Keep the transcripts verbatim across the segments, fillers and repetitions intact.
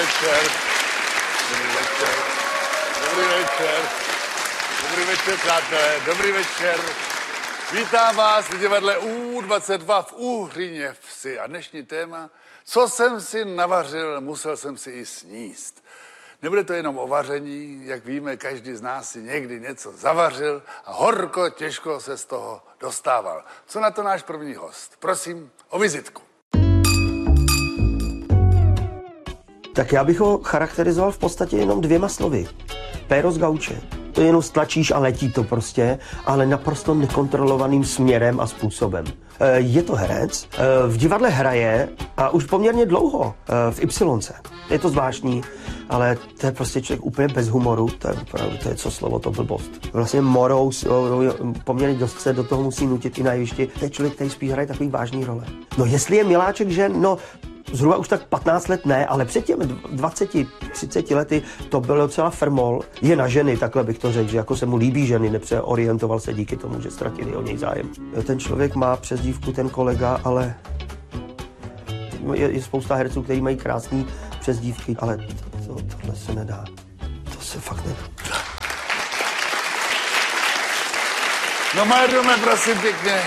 večer. Dobrý večer. Dobrý večer. Dobrý večer, přátelé. Dobrý večer. Vítám vás v divadle U dvacet dva v Úhříně vsi. A dnešní téma, co jsem si navařil, musel jsem si i sníst. Nebude to jenom o vaření, jak víme, každý z nás si někdy něco zavařil a horko, těžko se z toho dostával. Co na to náš první host? Prosím o vizitku. Tak já bych ho charakterizoval v podstatě jenom dvěma slovy. Péro z gauče. To jenom stlačíš a letí to prostě, ale naprosto nekontrolovaným směrem a způsobem. Je to herec, v divadle hraje a už poměrně dlouho v Ypsilonce. Je to zvláštní, ale to je prostě člověk úplně bez humoru, to je opravdu, to je co slovo, to blbost. Vlastně morou poměrně dost se do toho musí nutit i na jevišti. To je člověk, který spíš hraje takový vážný role. No jestli je miláček žen, no zhruba už tak patnáct let ne, ale před těmi dvaceti, třiceti lety to bylo docela firmol. Je na ženy, takhle bych to řekl, že jako se mu líbí ženy, nepřeorientoval se díky tomu, že ztratili o něj zájem. Ten člověk má přezdívku, ten kolega, ale je, je spousta herců, kteří mají krásný přezdívky, ale to, to, tohle se nedá. To se fakt nedá. No Mádome, prosím pěkně.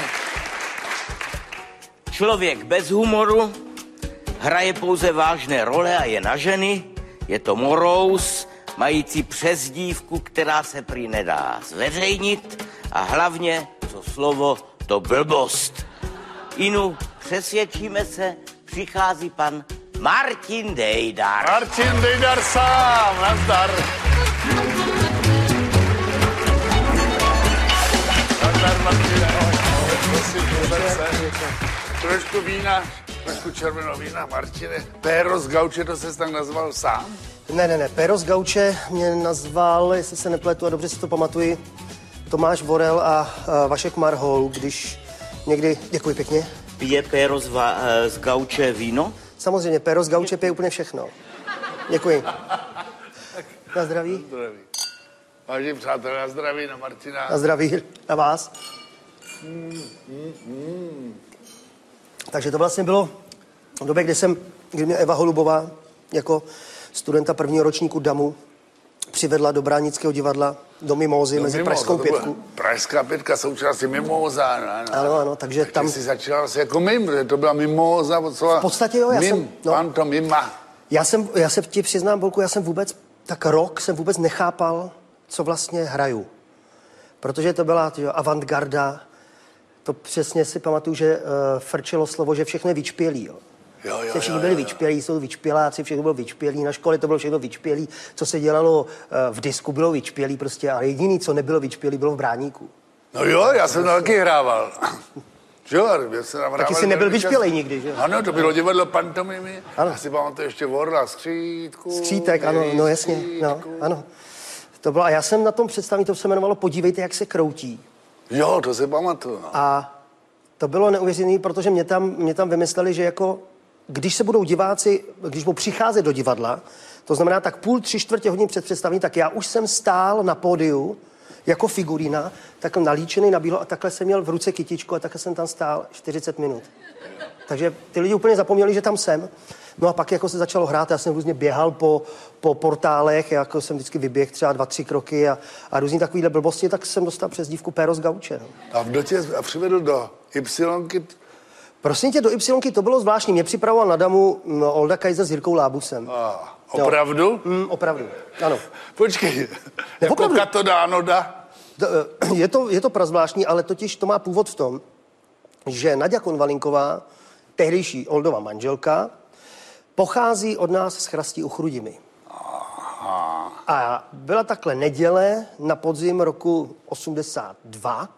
Člověk bez humoru hraje pouze vážné role a je na ženy. Je to morous, mající přezdívku, která se prý nedá zveřejnit a hlavně, co slovo, to blbost. Inu, přesvědčíme se, přichází pan Martin Dejdar. Martin Dejdar sám, nazdar. Nazdar, Martine. Prosím, trošku vína. Trošku červeného vína, Martine. Péro z gauče, to ses tak nazval sám? Ne, ne, ne, Péro z gauče mě nazval, jestli se nepletu a dobře si to pamatuji, Tomáš Vorel a, a Vašek Marhol, když někdy, děkuji pěkně. Pije Péro z, va, z gauče víno? Samozřejmě, Péro z gauče pije úplně všechno. Děkuji. Na zdraví. Na zdraví. Vážení přátelé, na zdraví, na Martina. Na zdraví, na vás. Mm, mm, mm. Takže to vlastně bylo v době, kdy jsem, kdy mě Eva Holubová jako studenta prvního ročníku DAMu přivedla do Bránického divadla do Mimózy do mezi Mimóza, Pražskou pětku. Pražská pětka, součástí Mimóza. Ano, ano, ano, takže tak tam... Ty jsi začal asi jako mim, protože to byla Mimóza. V podstatě jo, já mim, jsem... No, pantomima. Já jsem, já se ti přiznám, Bolku, já jsem vůbec, tak rok jsem vůbec nechápal, co vlastně hraju. Protože to byla tyjo, avantgarda. To přesně si pamatuju, že uh, frčelo slovo, že všechno je vyčpělý. Jo. Jo, jo, všichni jo, byli jo. vyčpělí, jsou vyčpěláci, všechno bylo vyčpělý, na škole to bylo všechno vyčpělý, co se dělalo uh, v disku bylo vyčpělý prostě, ale jediný, co nebylo vyčpělý, bylo v Bráníku. No jo, já jsem taky hrával. Jo, já jsem tam taky jsi nebyl vyčpělej nikdy, že? Ano, to bylo divadlo pantomimy. Ano. Já si pamatuju ještě Vorla, Skřítku. Skřítek, ano, no jasně, no, ano. To bylo, a já jsem na tom představení, to se jmenovalo Podívejte, jak se kroutí. Jo, to si pamatuju. No. A to bylo neuvěřitelné, protože mě tam, mě tam vymysleli, že jako, když se budou diváci, když budou přicházet do divadla, to znamená tak půl, tři čtvrtě hodin před představením, tak já už jsem stál na pódiu jako figurína, tak nalíčený na bílo a takhle jsem měl v ruce kytičku a takhle jsem tam stál čtyřicet minut. Takže ty lidi úplně zapomněli, že tam jsem. No a pak jako se začalo hrát, já jsem různě běhal po, po portálech, jako jsem vždycky vyběhl třeba dva, tři kroky a, a různý takovýhle blbosti, tak jsem dostal přezdívku Péro z gauče. No. A kdo tě přivedl do Ypsilonky? Prosím tě, do Ypsilonky to bylo zvláštní. Mě připravoval na Damu no, Olda Kaiser s Jirkou Lábusem. A, opravdu? Mm, opravdu, ano. Počkej, Ne, jako opravdu. Katoda Anoda? Je to, je to prazvláštní, ale totiž to má původ v tom, že Naďa Konvalinková, tehdejší Oldova manželka, pochází od nás z Chrastí u Chrudimi. Aha. A byla takhle neděle na podzim roku osmdesát dva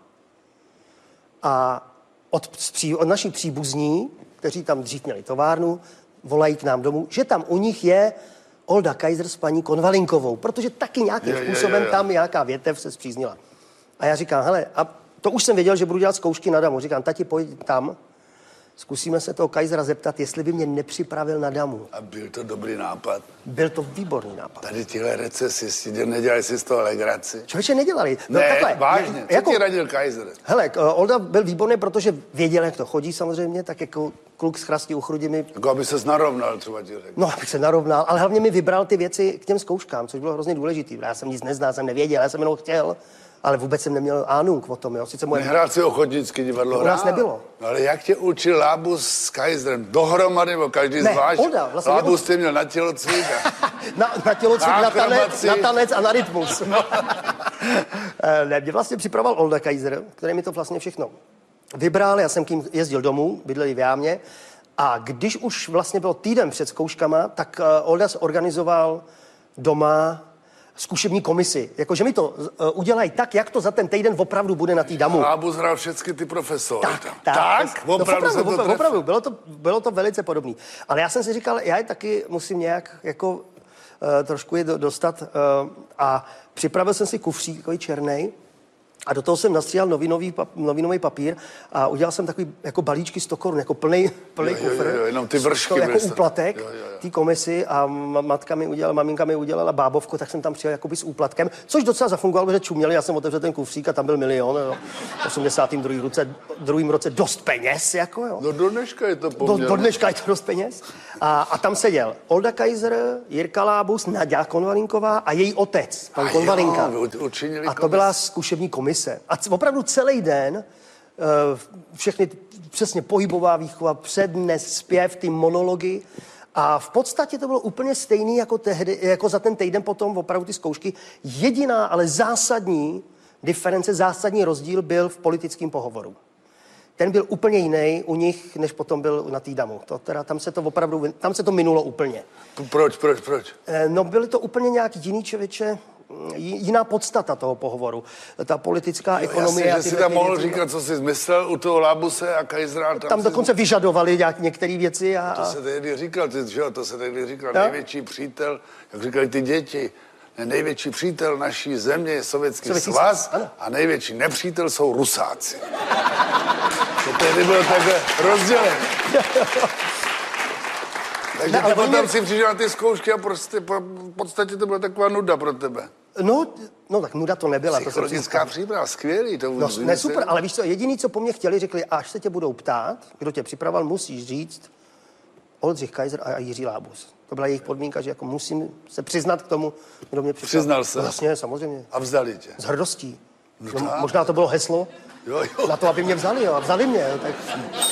a od, od našich příbuzní, kteří tam dřív měli továrnu, volají k nám domů, že tam u nich je Olda Kaiser s paní Konvalinkovou, protože taky nějakým je, způsobem je, je, je. tam nějaká větev se zpříznila. A já říkám, hele, a to už jsem věděl, že budu dělat zkoušky na Damu. Říkám, tati, pojď tam, Zkusíme se toho Kaisera zeptat, jestli by mě nepřipravil na damu. A byl to dobrý nápad. Byl to výborný nápad. Tady tihle recesisti, nedělali si z toho legraci. Člověče, nedělali. No, ne, takhle, vážně. Co jako, ti radil Kaiser? Hele, Olda byl výborný, protože věděl, jak to chodí samozřejmě, tak jako kluk z chrastí u chrudi mi... Jako aby ses narovnal, třeba ti řekl. No, abych se narovnal, ale hlavně mi vybral ty věci k těm zkouškám, což bylo hrozně důležitý. Já jsem nic neznal, jsem nevěděl, já jsem jenom chtěl, ale vůbec jsem neměl ánung o tom, jo. Sice moje... Nehrál si ochotnické divadlo? U nás nebylo. No, ale jak tě učil Lábus s Kaiserem? Dohromady, nebo každý ne, zvlášť? Olda, vlastně Lábus tě měl na tělocvik a... na, na tělocvik, na, na, tanec, na tanec a na rytmus. No. Ne, mě vlastně připravoval Olda Kaiser, který mi to vlastně všechno vybral, já jsem k ním jezdil domů, bydleli v Jámě, a když už vlastně bylo týden před zkouškama, tak uh, Olda organizoval doma zkušební komisi. Jakože mi to uh, udělají tak, jak to za ten týden opravdu bude na té damu. Lábus hrál všechny ty profesory. Tak, tak? tak. tak? No, Opravdu, opravdu, se to opravdu, opravdu. Bylo to, bylo to velice podobné. Ale já jsem si říkal, já je taky musím nějak jako uh, trošku je do, dostat uh, a připravil jsem si kufřík takový černej, a do toho jsem nastříhal novinový, pap, novinový papír a udělal jsem takový jako balíčky sto korun, jako plný, plný kufr. Jo, jo, jenom ty vršky. Jako byste. úplatek té komisi a matka mi udělala, maminka mi udělala bábovku, tak jsem tam přijel jakoby s úplatkem, což docela zafungovalo, protože čuměli, já jsem otevřel ten kufřík a tam byl milion, jo. V osmdesátém druhém roce, druhým roce dost peněz, jako jo. No do dneška je to Do, poměrně. do dneška je to dost peněz. A, a tam seděl Olda Kaiser, Jirka Lábus, Naďa Konvalinková a její otec, pan a Konvalinka. Jo, učinili a to komis. byla zkušební komise. A c- opravdu celý den uh, všechny t- přesně pohybová výchova, přednes, zpěv, ty monology. A v podstatě to bylo úplně stejný jako, tehdy, jako za ten týden potom opravdu ty zkoušky. Jediná, ale zásadní diference, zásadní rozdíl byl v politickém pohovoru. Ten byl úplně jiný u nich, než potom byl na té damu. To teda, tam se to opravdu, tam se to minulo úplně. Proč, proč, proč? No byly to úplně nějak jiný člověče, jiná podstata toho pohovoru. Ta politická Jo, ekonomie. jasně, a že si tyhle tam ty mohl věci. říkat, co jsi myslel u toho Lábuse a Kaisera. Tam, Tam si... dokonce vyžadovali nějak některé věci. A... To se tehdy říkal, ty, že jo, to se tehdy říkal, no? největší přítel, jak říkali ty děti, největší přítel naší země je Sovětský, Sovětský svaz ano. a největší nepřítel jsou Rusáci. To tehdy bylo takhle rozdělené. Takže Ne, ty ale potom mě... si přišel na ty zkoušky a prostě po, v podstatě to byla taková nuda pro tebe. No, no tak nuda to nebyla. To Psychologická příprava, skvělý. To no, ne, super, ale víš co, jediný, co po mně chtěli, řekli, až se tě budou ptát, kdo tě připravoval, musíš říct Oldřich Kaiser a Jiří Lábus. To byla jejich podmínka, že jako musím se přiznat k tomu, kdo mě připravil. Přiznal se? Vlastně, samozřejmě. A vzali tě? S hrdostí. No No, tak. možná to bylo heslo Jo, jo. na to, aby mě vzali, jo, a vzali mě. Jo, tak...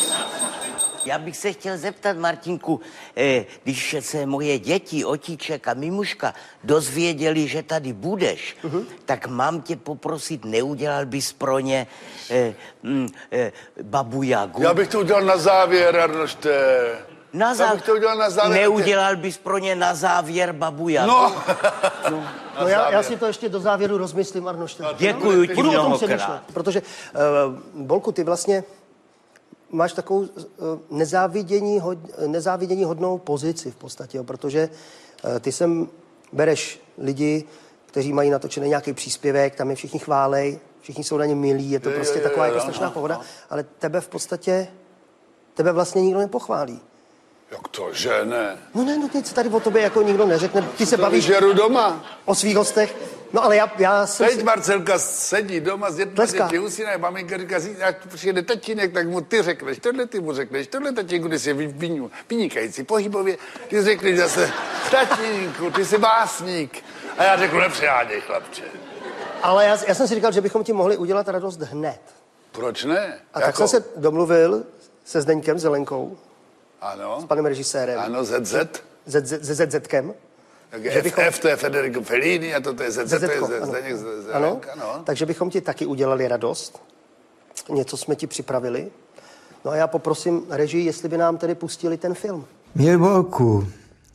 Já bych se chtěl zeptat, Martinku, eh, když se moje děti, Otíček a Mimuška dozvěděli, že tady budeš, uh-huh. tak mám tě poprosit, neudělal bys pro ně eh, mm, eh, babu Jagu? Já bych to udělal na závěr, Arnošte. Na Já bych to udělal na závěr. Neudělal bys pro ně na závěr babu Jagu? No. No, no já, já si to ještě do závěru rozmyslím, Arnošte. Děkuju ti Budu o tom mnohokrát. přemýšlet, protože, uh, Bolku, ty vlastně máš takovou uh, nezávidění, hod, nezávidění hodnou pozici v podstatě, jo, protože uh, ty sem bereš lidi, kteří mají natočený nějaký příspěvek, tam je všichni chválej, všichni jsou na ně milí, je to Je, prostě je, taková je, jako no, strašná no, pohoda, no. ale tebe v podstatě, tebe vlastně nikdo nepochválí. Jak to, že ne? No ne, no nic tady o tobě jako nikdo neřekne, ty se To bavíš žeru doma. o svých hostech, no ale já, já jsem Teď si... Marcelka sedí doma s dětmi, Tleska. děti usínají, maminka říká, ať přijede tatínek, tak mu ty řekneš, tohle ty mu řekneš, tohle tatínku, ty jsi vy- vynikající pohybově, ty řekneš zase, tatínku, ty jsi básník. A já řeknu, nepřiháděj, chlapče. Ale já, já jsem si říkal, že bychom ti mohli udělat radost hned. Proč ne? A tak jsem se domluvil se Zdeňkem Zelenkou, Ano, s panem režisérem, ano, zet zet. se ZZkem. Tak Že F, bychom- F, to je Federico Fellini a to, to je zet zet, to je ZZko, Z- ano. Zdeněk Z- Ano, Zelenka, no. takže bychom ti taky udělali radost. Něco jsme ti připravili. No a já poprosím režii, jestli by nám tedy pustili ten film. Milvolku,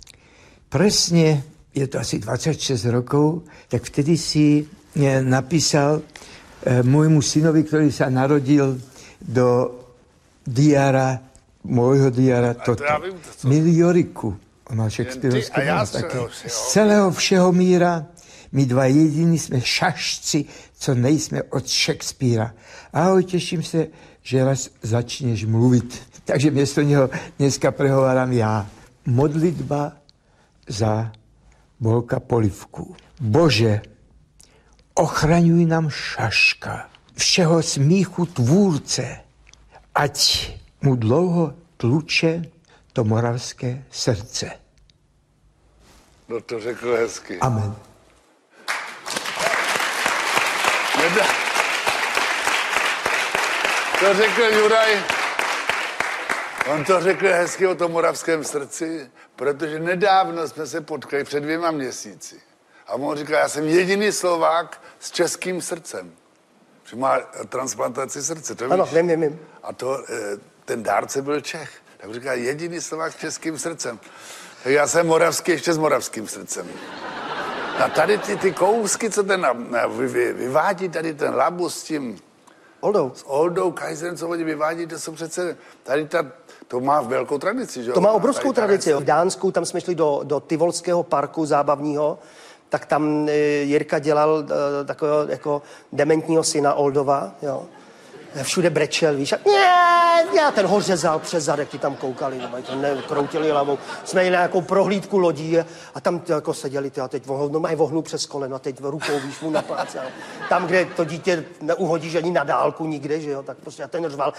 presne, je to asi dvadsaťšesť rokov, tak vtedy si eh, napísal eh, môjmu synovi, ktorý sa narodil do diára, môjho diára, to toto. já vím, to co- Milý Joriku, on mal ty Shakespeareovské a já hlas z také. celého všeho. Z celého všeho míra, my dva jediní sme šašci, co nejsme od Shakespearea. Ahoj, teším se, že raz začneš mluvit. Takže město něho dneska prehovárám já. Modlitba za Bolka Polivku. Bože, ochraňuj nám Šaška, všeho smíchu tvůrce, ať mu dlouho tluče to moravské srdce. No to řekl hezky. Amen. Nedá... To řekl Juraj. On to řekl hezky o tom moravském srdci, protože nedávno jsme se potkali před dvěma měsíci. A on říkal, já jsem jediný Slovák s českým srdcem. Že má transplantaci srdce, to víš? Ano, vím, vím, vím. A to, ten dárce byl Čech. Tak říká, jediný Slovák s českým srdcem. Tak já jsem moravský ještě s moravským srdcem. A tady ty, ty kousky, co ten vy, vy, vyvádí tady ten Labus s tím... Oldou. S Oldou, Kaiserem, co oni vyvádí, to jsou přece... Tady ta, to má velkou tradici, že jo? To má obrovskou tady tradici. V Dánsku, tam jsme šli do, do Tyvolského parku zábavního, tak tam e, Jirka dělal e, takového jako dementního syna Oldova, jo. Všude brečel, víš, a ne, já ten ho řezal přes zadek, ty tam koukali, no, to nekroutili hlavou. Jsme jeli na nějakou prohlídku lodí a tam ty, jako seděli, ty, a teď no, mají vohnu přes koleno, a teď rukou, víš, mu na pláce. Tam, kde to dítě neuhodíš ani na dálku nikde, že jo, tak prostě a ten řval.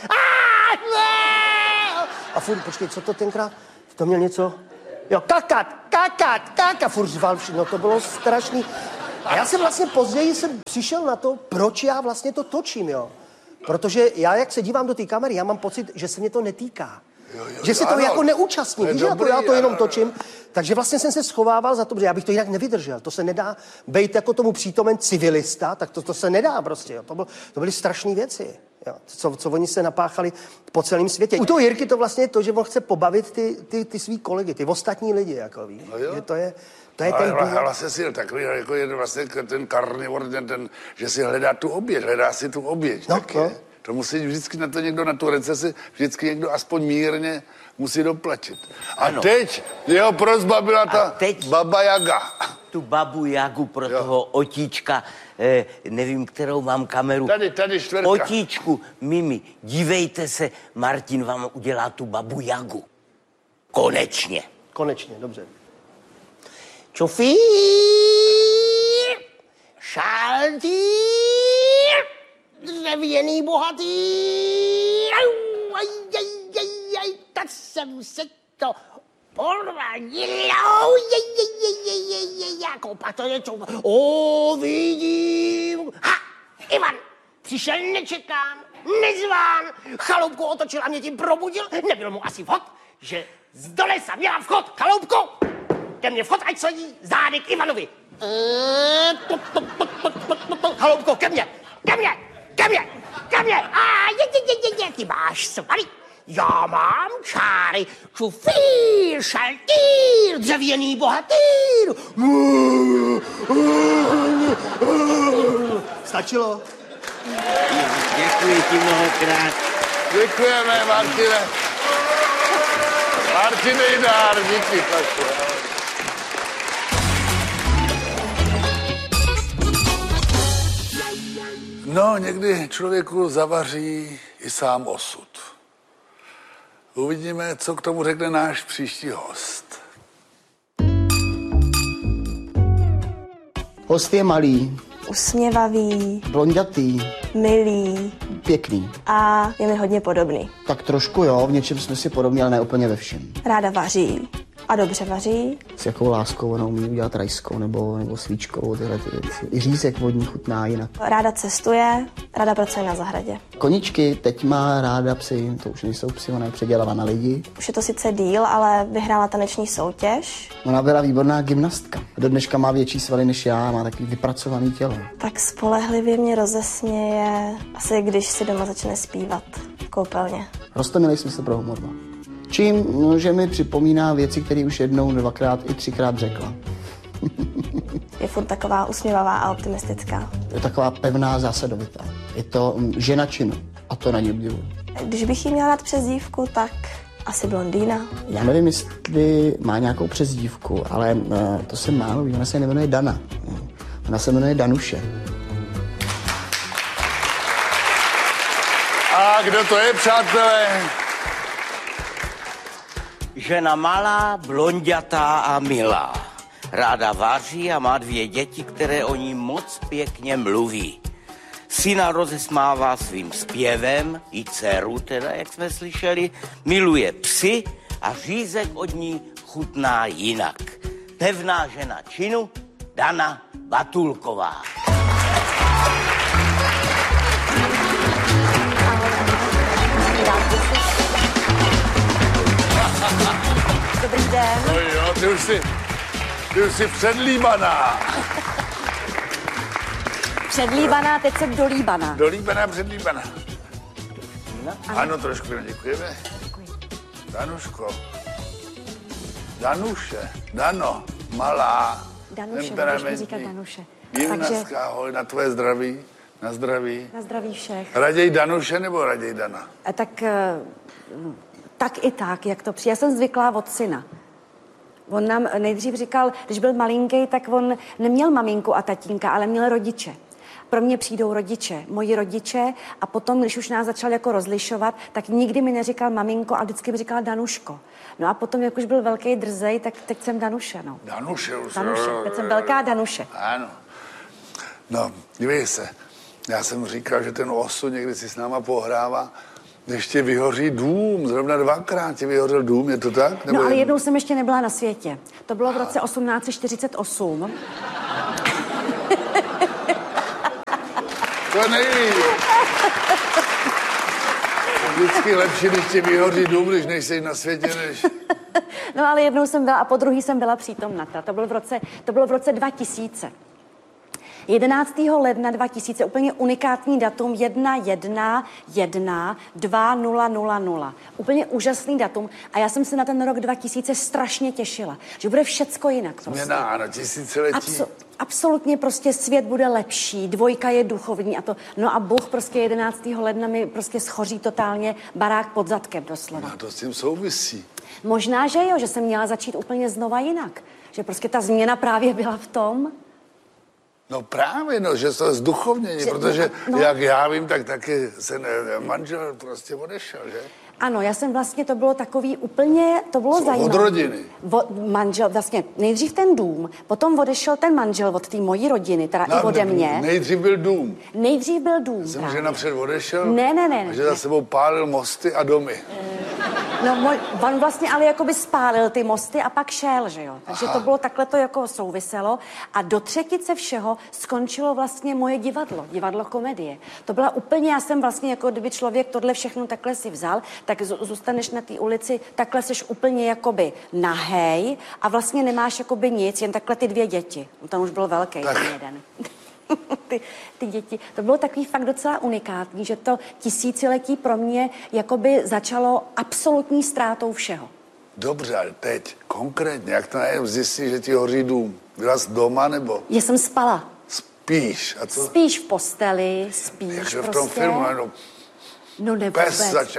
A furt, počkej, co to tenkrát? To měl něco? Jo, kakat, kakat, kakat, furt řval, no to bylo strašný. A já jsem vlastně později jsem přišel na to, proč já vlastně to točím, jo. Protože já, jak se dívám do té kamery, já mám pocit, že se mě to netýká. Jo, jo, že se to ano, jako neúčastní, víš, jako já to jenom točím. Takže vlastně jsem se schovával za to, že já bych to jinak nevydržel. To se nedá bejt jako tomu přítomen civilista, tak to, to se nedá prostě. Jo. To, bylo, to byly strašné věci, jo. Co, co oni se napáchali po celém světě. U toho Jirky to vlastně je to, že on chce pobavit ty, ty, ty svý kolegy, ty ostatní lidi, jako víš. No že to je... To je ten ale, ale vlastně si takový, jako je vlastně ten karnivor, ten, ten, že si hledá tu oběť, hledá si tu oběť. No, tak no. Je. To musí vždycky na to někdo, na tu recesi, vždycky někdo aspoň mírně musí doplatit. A ano. Teď jeho prosba byla ta teď Baba Jaga. Tu Babu Jagu pro jo. toho Otíčka, eh, nevím, kterou mám kameru. Tady, tady čtvrtka. Otíčku, Mimi, dívejte se, Martin vám udělá tu Babu Jagu. Konečně. Konečně, dobře. Čufír, šaltýr, dřevěný bohatý, aj, aj, aj, aj, tak jsem se to porvanil, jako patoječou, o, vidím, ha, Ivan, přišel nečekán, nezván, chaloupku otočil a mě tím probudil, nebyl mu asi vhod, že z do lesa měla vchod, chaloupko, ke mně vchod, ať sedí zády k Ivanovi. Chaloupko, ke mně, ke mně, ke mně, ke mně. A je, je, je, je, je, ty máš svaly. Já mám čáry. Čufír, šaltýr, dřevěný bohatýr. Stačilo? Děkuji ti mnohokrát. Děkujeme, Martine. Martine Jdár, díky, Pašu. No, někdy člověku zavaří i sám osud. Uvidíme, co k tomu řekne náš příští host. Host je malý. Usměvavý. Blonďatý. Milý. Pěkný. A je mi hodně podobný. Tak trošku jo, v něčem jsme si podobní, ale ne úplně ve všem. Ráda vaří. A dobře vaří. S jakou láskou ona umí udělat rajskou nebo, nebo svíčkovou, tyhle ty věci. I řízek vodní chutná jinak. Ráda cestuje, ráda pracuje na zahradě. Koničky, teď má ráda psy, to už nejsou psy, ona je předělala na lidi. Už je to sice díl, ale vyhrála taneční soutěž. Ona byla výborná gymnastka. Do dneška má větší svaly než já, má takový vypracovaný tělo. Tak spolehlivě mě rozesměje, asi když si doma začne zpívat v koupelně. Roztomilej jsme se pro humor. Čím, no, že mi připomíná věci, které už jednou, dvakrát i třikrát řekla. Je furt taková usměvavá a optimistická. Je taková pevná, zásadovitá. Je to žena činu a to na ní obdivuji. Když bych jí měla dát přezdívku, tak asi blondýna. Já nevím, jestli má nějakou přezdívku, ale to se málo ví. Ona se nejmenuje Dana. Ona se jmenuje Danuše. A Tak, kdo to je, přátelé? Žena malá, blonďatá a milá. Ráda vaří a má dvě děti, které o ní moc pěkně mluví. Syna rozesmává svým zpěvem, i dceru teda, jak jsme slyšeli, miluje psy a řízek od ní chutná jinak. Pevná žena činu, Dana Batulková. Dobrý den. No jo, ty už jsi, ty už jsi předlíbaná. Předlíbaná, teď jsem dolíbaná. Dolíbaná, předlíbaná. Ano, trošku, děkujeme. Děkuji. Danuško. Danuše. Dano. Malá. Danuše, temperamentní, můžeš mi říkat Danuše. Gymnastka, ahoj, na tvoje zdraví. Na zdraví. Na zdraví všech. Raději Danuše nebo raději Dana? A tak, eh, tak i tak, jak to přijde. Já jsem zvyklá od syna. On nám nejdřív říkal, když byl malinký, tak on neměl maminku a tatínka, ale měl rodiče. Pro mě přijdou rodiče, moji rodiče, a potom, když už nás začal jako rozlišovat, tak nikdy mi neříkal maminko a vždycky mi říkal Danuško. No a potom, jak už byl velký drzej, tak teď jsem Danuše, no. Danuše už. Danuše, teď jsem velká Danuše. Ano. No, dívej se. Já jsem říkal, že ten osud někdy si s náma pohrává. Ještě vyhoří dům, zrovna dvakrát ti vyhořel dům, je to tak? Nebo No ale jen... jednou jsem ještě nebyla na světě. To bylo v roce osmnáct set čtyřicet osm. To nejvíc. Vždycky lepší, když ti vyhoří dům, když nejsi na světě, než... No ale jednou jsem byla a po druhý jsem byla přítomna. To bylo v roce, to bylo v roce dva tisíce. jedenáctého ledna dva tisíce, úplně unikátní datum, jedna jedna jedna dva nula nula nula. Úplně úžasný datum a já jsem se na ten rok dva tisíce strašně těšila, že bude všecko jinak. Prostě. Změna, ano, tisíciletí. Absol- absolutně prostě svět bude lepší, dvojka je duchovní a to, no a Bůh prostě jedenáctého ledna mi prostě schoří totálně barák pod zadkem doslova. No to s tím souvisí. Možná, že jo, že jsem měla začít úplně znova jinak, že prostě ta změna právě byla v tom. No právě, no, že to je zduchovnění, Že- protože no. jak já vím, tak taky se ne, manžel prostě odešel, že? Ano, já jsem vlastně, to bylo takový úplně, to bylo Od zajímavé. rodiny. Od manžel, vlastně nejdřív ten dům, potom odešel ten manžel od té mojí rodiny, teda i ode mě. Nejdřív byl dům. Nejdřív byl dům. Jsem, právě. že napřed odešel. Ne, ne, ne, A že ne. za sebou pálil mosty a domy. No, můj, on vlastně ale jakoby spálil ty mosty a pak šel, že jo. Takže to bylo, takhle to jako souviselo. A do třetice všeho skončilo vlastně moje divadlo, divadlo komedie. To byla úplně, já jsem vlastně jako kdyby člověk tohle všechno takhle si vzal, tak z- zůstaneš na té ulici, takhle seš úplně jakoby nahej a vlastně nemáš jakoby nic, jen takhle ty dvě děti. Tam už byl velký ten jeden. Ty, ty děti. To bylo takový fakt docela unikátní, že to tisíciletí pro mě jakoby začalo absolutní ztrátou všeho. Dobře, ale teď konkrétně, jak to najednou zjistíš, že ti hoří dům? Byla jsi doma nebo Já jsem spala. spíš? A co? Spíš v posteli, spíš Jak v prostě. tom filmu, no, No ne, pes vůbec. začal.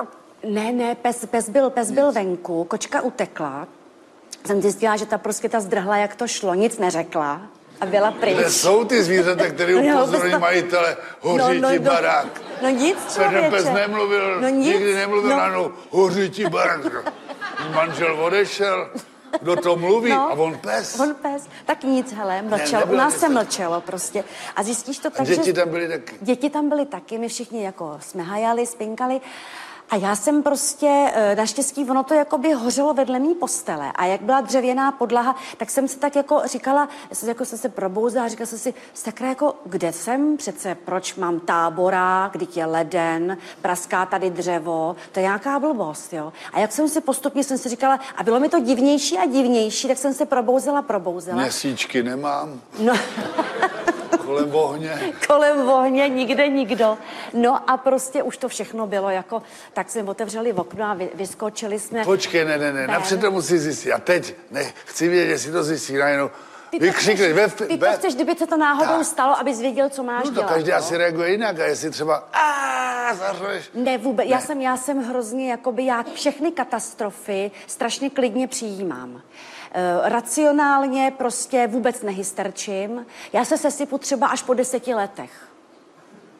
Ne, ne, pes, pes, byl, pes byl venku, kočka utekla. Jsem zjistila, že ta prostě ta zdrhla, jak to šlo, nic neřekla a byla pryč. Kde jsou ty zvířata, které No, upozorňují to- majitele, hoří No, no, ti no. barák? No nic, Protože člověče. pes nemluvil, No nic. nikdy nemluvil, No. no. ano, hoří ti barák. Manžel odešel, kdo to mluví, No, a on pes. On pes, tak nic, hele, mlčel. Ne, U nebylo nás nic. se mlčelo prostě. A zjistíš to A tak, děti že... tam byly taky. Děti tam byly taky, my všichni jako jsme hajali, spinkali. A já jsem prostě, eh, naštěstí, ono to jakoby hořelo vedle mý postele. A jak byla dřevěná podlaha, tak jsem si tak jako říkala, já jsem, jako jsem se probouzela a říkala jsem si, sakra, jako, kde jsem? Přece proč mám tábora, když je leden, praská tady dřevo, to je nějaká blbost, jo. A jak jsem si postupně, jsem si říkala, a bylo mi to divnější a divnější, tak jsem se probouzela, probouzela. Měsíčky nemám, No, kolem ohně. kolem ohně, nikde nikdo. No a prostě už to všechno bylo jako, tak jsme otevřeli okno a vy, vyskočili jsme. Počkej, ne, ne, ne, Ven. napřed to musí zjistit. A teď, ne, chci vědět, jestli to zjistí najednou. Ty to, Vykřikli, chceš, ve, ty to ve, chceš, kdyby se to náhodou Tak. stalo, abys věděl, co máš no to dělat. každý jo? asi reaguje jinak, a jestli třeba aaa, zařveš. Ne, vůbec. Já jsem, já jsem hrozně, jakoby, já všechny katastrofy strašně klidně přijímám. E, racionálně prostě vůbec nehysterčím. Já se sesypu třeba až po deseti letech.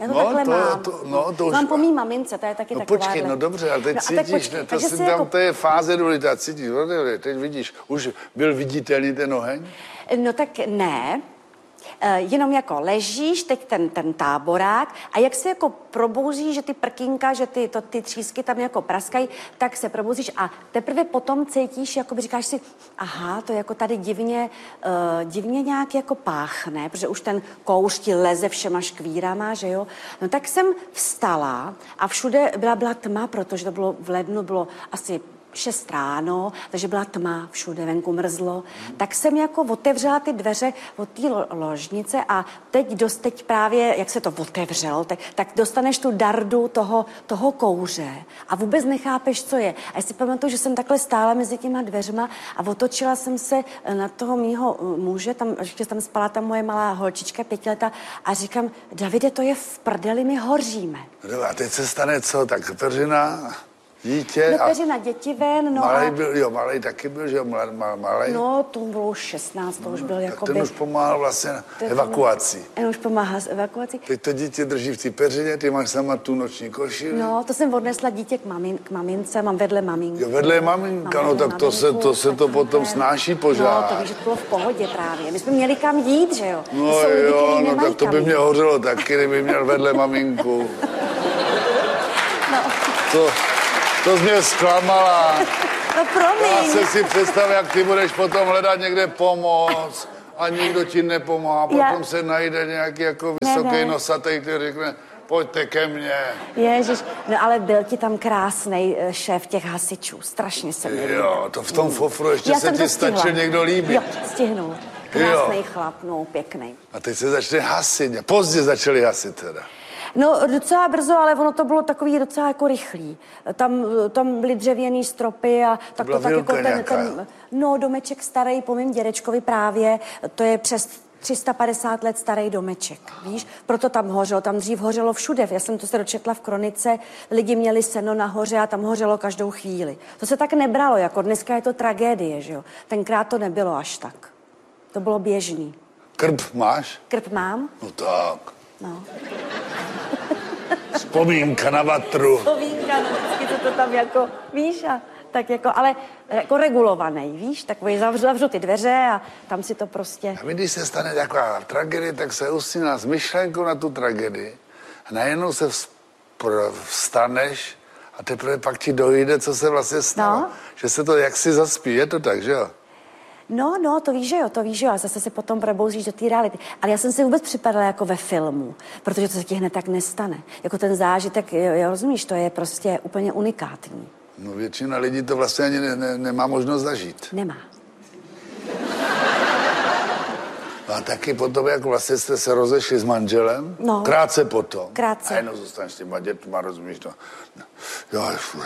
Já to No, takhle to- mám. to- no, to už- Mám po mý mamince, to je taky No taková. počkej, no dobře, ale teď no, a tak cítíš, počkej, ne, to, takže si si tam, jako, to je fáze důležitá, cítíš, no, dobře, teď vidíš, už byl viditelný ten oheň? No tak ne, e, jenom jako ležíš, teď ten, ten táborák a jak se jako probouzí, že ty prkínka, že ty, to, ty třísky tam jako praskají, tak se probouzíš a teprve potom cítíš, jako by říkáš si, aha, to jako tady divně, uh, divně nějak jako páchne, protože už ten kouř ti leze všema škvírama, že jo. No tak jsem vstala a všude byla, byla tma, protože to bylo v lednu, bylo asi šest ráno, takže byla tma, všude venku mrzlo, tak jsem jako otevřela ty dveře od té lo- ložnice a teď dost, teď právě, jak se to otevřelo, tak, tak dostaneš tu dardu toho, toho kouře a vůbec nechápeš, co je. A já si pamatuju, že jsem takhle stála mezi těma dveřma a otočila jsem se na toho mýho muže, tam, ještě tam spala ta moje malá holčička, pětiletá, a říkám, Davide, to je v prdeli, my hoříme. No, a teď se stane co, tak peřina, dítě No, a peřina, děti ven, no malej a... byl, jo, malej taky byl, že jo, mal, mal, malej. No, to bylo už šestnáct, to už byl tak jako ten už pomáhal vlastně evakuaci. Ten už pomáhá s evakuací. Teď to dítě drží v té peřině, ty máš sama tu noční košili. No, to jsem odnesla dítě k, mamin, k mamince, mám vedle maminku. Jo, vedle je maminka, Mám no vedle tak to se, maminku, to se to tak potom takhle. snáší požár. No, to víš, že to bylo v pohodě právě. My jsme měli kam jít, že jo? No Jsou lidi, jo, kteří no nemají tak to kam by jít. mě hořelo taky, kdyby měl vedle maminku. No, To, to jsi mě zklamala. no Já promiň. se si představ, jak ty budeš potom hledat někde pomoc a nikdo ti nepomáhá. Potom Já- se najde nějaký jako Ne, vysoký ne. nosatý, který řekne, pojďte ke mně. Ježiš, no ale byl ti tam krásnej eh, šéf těch hasičů, strašně se mi líbil. Jo, to v tom fofru ještě Já se jsem ti to stihla. stačil někdo líbit. Jo, stihnul. Krásnej chlap, no, pěkný. A teď se začne hasit. Pozdě začali hasit teda. No docela brzo, ale ono to bylo takový docela jako rychlý. Tam, tam byly dřevěný stropy a tak byla to tak jako vilka ten, nějaká, ten, no domeček starý po mým dědečkovi právě, to je přes tři sta padesát let starý domeček, víš? Proto tam hořelo, tam dřív hořelo všude. Já jsem to se dočetla v kronice, lidi měli seno nahoře a tam hořelo každou chvíli. To se tak nebralo, jako dneska je to tragédie, že jo? Tenkrát to nebylo až tak. To bylo běžný. Krb máš? Krb mám? No tak. No. Vzpomínka na vatru. Povídka, no vždycky to, to tam jako, víš, a tak jako, ale jako regulovaný, víš, takový zavřu, zavřu ty dveře a tam si to prostě... A když se stane taková tragédie, tak se usíná s myšlenkou na tu tragédii. A najednou se vzpr- vstaneš a teprve pak ti dojde, co se vlastně stalo. No. Že se to jaksi zaspí, je to tak, že jo? No, no, to víš, že jo, to víš, že jo, a zase se potom probouzíš do té reality. Ale já jsem si vůbec připadala jako ve filmu, protože to se ti hned tak nestane. Jako ten zážitek, jo, jo, rozumíš, to je prostě úplně unikátní. No většina lidí to vlastně ani ne, ne, nemá možnost zažít. Nemá. No a taky potom, jak vlastně jste se rozešli s manželem, No. krátce potom. Krátce. A jenom zůstaneš s těma dětma, rozumíš to. Jo,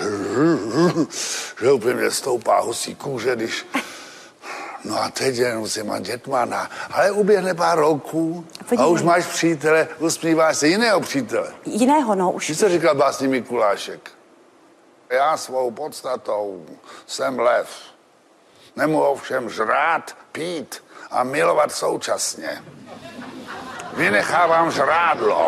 že úplně mě stoupá husí kůže, když... No a teď jenom s těma dětma, na... ale uběhne pár roků a Podívej. už máš přítele, usmíváš se jiného přítele. Jiného, no, už. Víš, co říkal básní Mikulášek? Já svou podstatou jsem lev. Nemohu všem žrát, pít a milovat současně. Vynechávám žrádlo.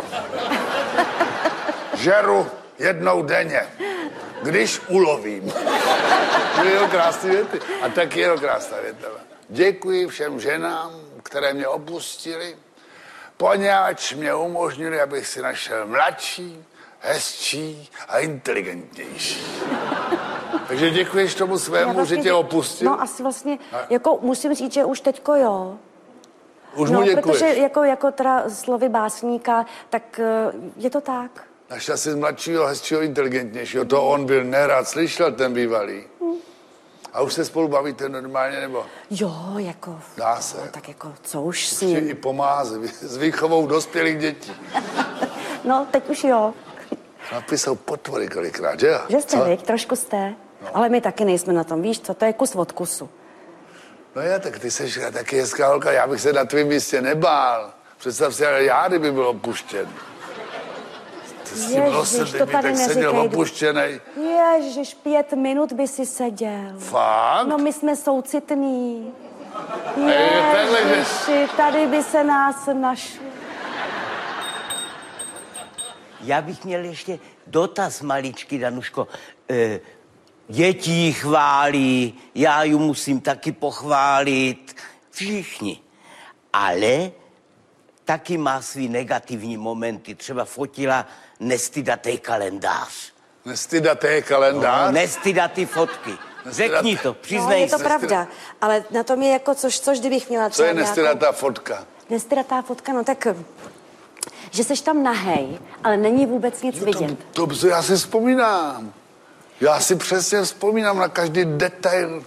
Žeru jednou denně, když ulovím. Byly jeho krásné věty. A taky jeho krásná věta. Děkuji všem ženám, které mě opustily, poněvadž mě umožnili, abych si našel mladší, hezčí a inteligentnější. Takže děkuješ tomu Já svému, vlastně že tě dě- opustil? No asi vlastně, jako musím říct, že už teďko jo. Už No, mu děkuješ. protože jako, jako teda slovy básníka, tak eh, je to tak. Našla jsi mladšího, hezčího, inteligentnějšího. To on byl nerad slyšel, ten bývalý. A už se spolu bavíte normálně, nebo Jo, jako... dá se? No, tak jako, co už s Ještě ním? i pomáhá s vý- s výchovou dospělých dětí. No, teď už jo. Chlapi jsou potvory kolikrát, že jo? Že jste, Co? viď? Trošku jste. No. Ale my taky nejsme na tom, víš co? To je kus od kusu. No já, tak ty jsi taky hezká holka, já bych se na tvém místě nebál. Představ si, ale já, kdyby byl opuštěn. Ty s tím nosem, to kdyby tady tak seděl neříkej. opuštěnej. Ježiš, pět minut by si seděl. Fakt? No my jsme soucitní. je takhle, že- Ježiši, tady by se nás našli. já bych měl ještě dotaz maličký, Danuško. E, děti chválí, já ju musím taky pochválit, všichni. Ale taky má svý negativní momenty. Třeba fotila nestydatý kalendář. Nestydatý kalendář? No, nestydatý fotky. Řekni to, přiznej No, je to se. pravda, ale na tom je jako, což, což kdybych měla Co třeba je nestydatá nějakou... fotka? Nestydatá fotka, no tak, že seš tam nahej, ale není vůbec nic vidět. To, to já si vzpomínám. Já si přesně vzpomínám na každý detail.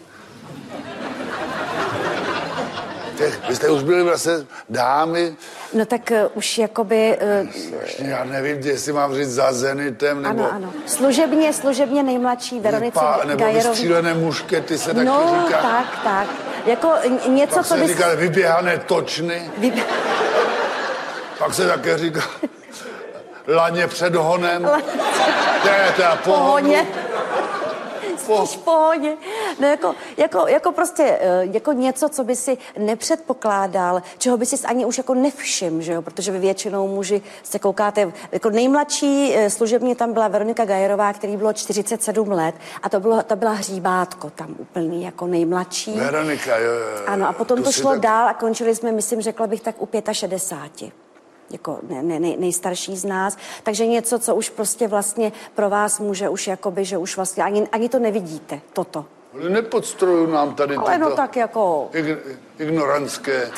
Těch, vy jste už byli vlastně dámy. No tak uh, už jakoby... Uh, Já nevím, jestli mám říct za Zenitem, nebo... Ano, ano. Služebně, služebně nejmladší Veronice Pá, nebo Gajerový. vystřílené muškety se taky No, říká. tak, tak. Jako něco, Pak co se bys... říká vyběhané točny. Vy... Pak se také říká laně před honem. To je teda Pohoně. Po... Spíš pohodě. No jako, jako, jako prostě jako něco, co by si nepředpokládal, čeho by si ani už jako nevšim, že jo? Protože vy většinou muži se koukáte, jako nejmladší služebně tam byla Veronika Gajerová, který bylo čtyřicet sedm let a to, bylo, to byla hříbátko tam úplný, jako nejmladší. Veronika, jo, jo. Ano, a potom tu to šlo tak... dál a končili jsme, myslím, řekla bych tak u šedesáti pěti. Jako ne, ne, nej, nejstarší z nás. Takže něco, co už prostě vlastně pro vás může už jakoby, že už vlastně ani, ani to nevidíte, toto. Ale nepodstruju nám tady Ale tyto no tak jako... ig- ignorantské.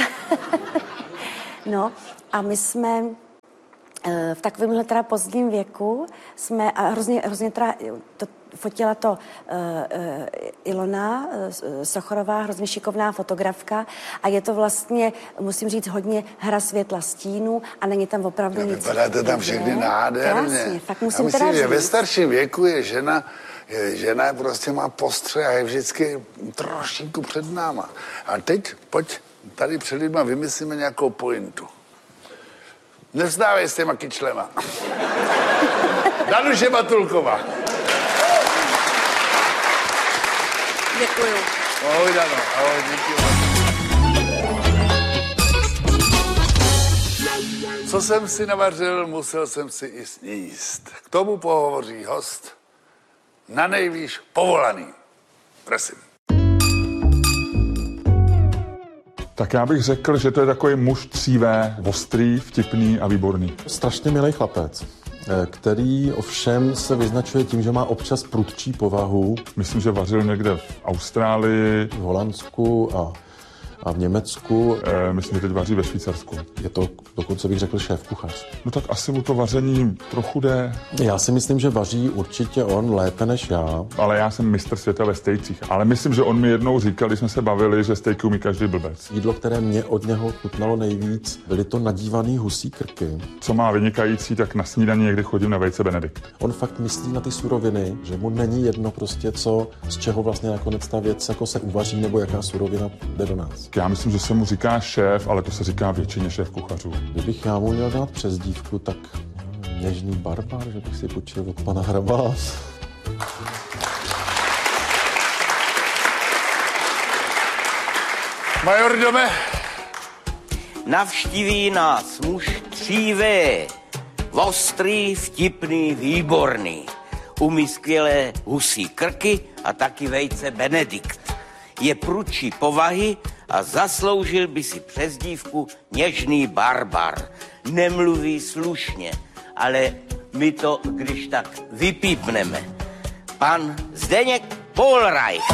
No a my jsme v takovémhle teda pozdním věku jsme, a hrozně, hrozně teda, to, fotila to uh, uh, Ilona uh, Sochorová, hrozně šikovná fotografka a je to vlastně, musím říct, hodně hra světla stínu a není tam opravdu Já nic. vypadáte tam všechny nádherně. Krásně, fakt musím Já myslím, teda že říct. ve starším věku je žena, je, žena prostě má postře a je vždycky trošinku před náma. A teď pojď tady před lidma vymyslíme nějakou pointu. Nevzdávej s těma kyčlema. Danuše Batulková. Děkuju. Ahoj, Dano. Ahoj, díky. Co jsem si navařil, musel jsem si i sníst. K tomu pohovoří host na nejvýš povolaný. Prosím. Tak já bych řekl, že to je takový muž třívé, ostrý, vtipný a výborný. Strašně milý chlapec, který ovšem se vyznačuje tím, že má občas prudčí povahu. Myslím, že vařil někde v Austrálii, v Holandsku a, a v Německu. E, myslím, že teď vaří ve Švýcarsku. Je to dokonce bych řekl šéf kuchař. No tak asi mu to vaření trochu jde. Já si myslím, že vaří určitě on lépe než já. Ale já jsem mistr světa ve stejcích. Ale myslím, že on mi jednou říkal, když jsme se bavili, že stejky umí každý blbec. Jídlo, které mě od něho chutnalo nejvíc, byly to nadívaný husí krky. Co má vynikající, tak na snídani někdy chodím na vejce Benedikt. On fakt myslí na ty suroviny, že mu není jedno prostě, co, z čeho vlastně nakonec ta věc jako se uvaří, nebo jaká surovina jde do nás. Já myslím, že se mu říká šéf, ale to se říká většině šéf kuchařů. Kdybych já mu měl dát přezdívku, tak něžný barbar, že bych si počil od pana Hrabala. Majordome. Navštíví nás muž třívé, ostrý, vtipný, výborný. Umí skvělé husí krky a taky vejce Benedikt. Je prudčí povahy a zasloužil by si přezdívku něžný barbar. Nemluví slušně, ale my to, když tak, vypípneme. Pan Zdeněk Polreich.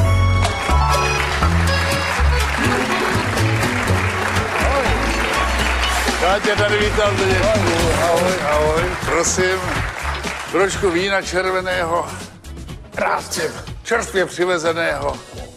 Já tě tady vítám, Zdeněk. Ahoj, ahoj. Prosím, trošku vína červeného, krásně, čerstvě přivezeného.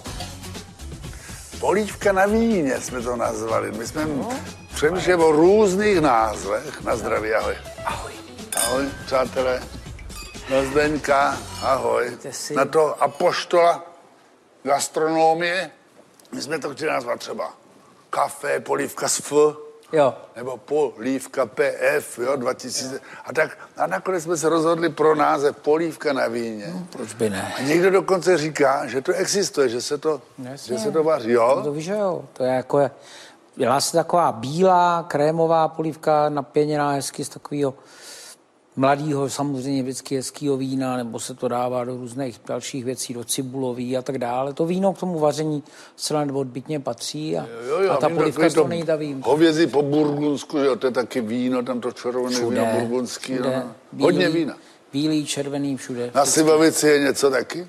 Polívka na víně jsme to nazvali. My jsme přemýšleli o různých názvech. Na zdraví, ahoj. Ahoj. Ahoj, přátelé. Na Zdeňka, ahoj. Na to apoštola gastronomie. My jsme to chtěli nazvat třeba kafe, polívka s F. Jo. Nebo polívka P F, jo, dva tisíce. A tak a nakonec jsme se rozhodli pro název polívka na víně. No, proč by ne? A někdo dokonce říká, že to existuje, že se to, že se to vaří, jo? No to víš, že jo. To je jako, je, dělá se taková bílá, krémová polívka napěněná hezky z takového mladýho samozřejmě vždycky hezkýho vína, nebo se to dává do různých dalších věcí, do cibulový a tak dále. To víno k tomu vaření zcela neodbytně patří a, jo, jo, a ta vím, polivka z toho není ta výjimka. Hovězí po burgundsku, že jo, to je taky víno, tam to červené víno burgundský. Všude, No. bílý, Hodně vína. Bílý, červený, všude. Na Slivovici je něco taky?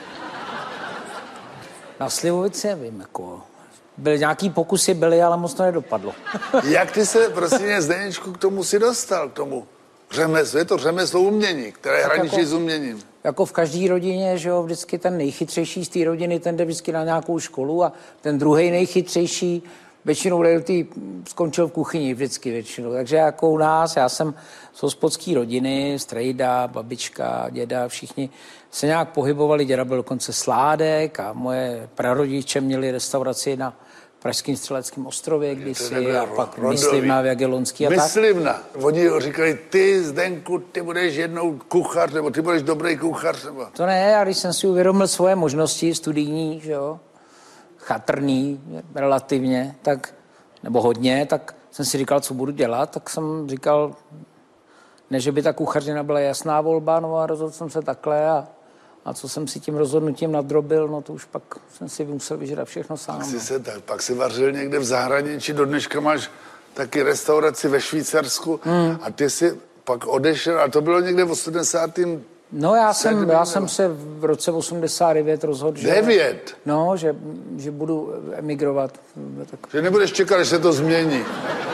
Na Slivovici nevím, jako... Byly nějaký pokusy, byly, ale moc to nedopadlo. Jak ty se, prosím, Zdeněčku, k tomu si dostal, k tomu řemeslu? Je to řemeslo umění, které Tak hraničí jako- s uměním. Jako v každé rodině, že jo, vždycky ten nejchytřejší z té rodiny, ten jde vždycky na nějakou školu a ten druhý nejchytřejší většinou jde do tý, skončil v kuchyni vždycky většinou. Takže jako u nás, já jsem z hospodské rodiny, strejda, babička, děda, všichni se nějak pohybovali, děda byl dokonce sládek a moje prarodiče měli restauraci na Pražském Střeleckém ostrově kdysi a pak Myslivna v Jagelonský a tak. Myslivna. Oni říkali, ty, Zdenku, ty budeš jednou kuchař, nebo ty budeš dobrý kuchař, nebo... To ne, a když jsem si uvědomil svoje možnosti studijní, že jo, chatrný relativně, tak, nebo hodně, tak jsem si říkal, co budu dělat, tak jsem říkal, ne, že by ta kuchařina byla jasná volba, no a rozhodl jsem se takhle a, a co jsem si tím rozhodnutím nadrobil, no to už pak jsem si musel vyžrat všechno sám. Pak No. si se tak, pak si vařil někde v zahraničí, do dneška máš taky restauraci ve Švýcarsku Hmm. a ty si pak odešel, a to bylo někde v osmdesátém No já jsem, sedmém, já nebo- jsem se v roce osmdesát devět rozhodl, že... Devět? No, že, že budu emigrovat. Tak Že nebudeš čekat, že se to změní.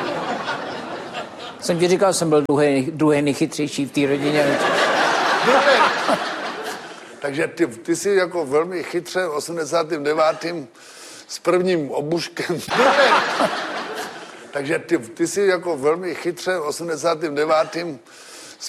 jsem ti říkal, jsem byl druhý, druhý nejchytřejší v té rodině. Takže ty, ty jsi jako velmi chytře v osmdesátém devátém s prvním obuškem. Takže ty, ty jsi jako velmi chytře v osmdesátém devátém